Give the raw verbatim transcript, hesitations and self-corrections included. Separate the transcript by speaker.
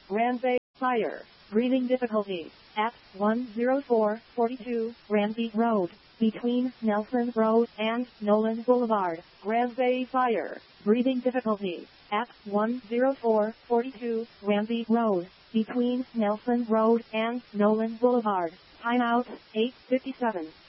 Speaker 1: Ramsay Fire. Breathing difficulty. At one oh four forty-two Ramsey Road, between Nelson Road and Nolan Boulevard. Ramsay Fire. Breathing difficulty. At one oh four forty-two Ramsey Road, between Nelson Road and Nolan Boulevard. Timeout, eight fifty-seven.